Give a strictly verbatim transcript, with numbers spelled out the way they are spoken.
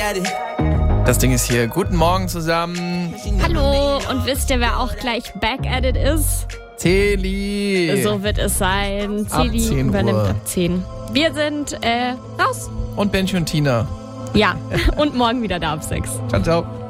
Das Ding ist hier. Guten Morgen zusammen. Hallo, und wisst ihr, wer auch gleich back at it ist? Teli. So wird es sein. Ab Teli zehn übernimmt Uhr. ab zehn. Wir sind äh, raus. Und Benji und Tina. Ja, und morgen wieder da ab sechs. Ciao, ciao.